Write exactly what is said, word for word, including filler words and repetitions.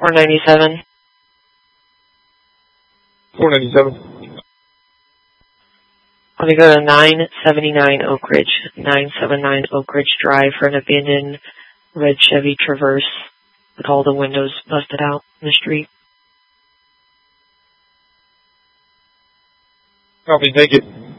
four ninety-seven. four ninety-seven. Let me go to nine seventy-nine Oak Ridge, nine seventy-nine Oak Ridge Drive for an abandoned red Chevy Traverse with all the windows busted out in the street. Copy, thank you.